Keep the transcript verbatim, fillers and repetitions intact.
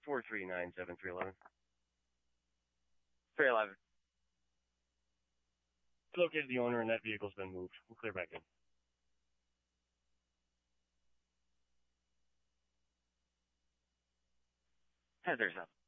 four three nine seven three eleven. three eleven. Located the owner and that vehicle's been moved. We'll clear back in. Heather's up.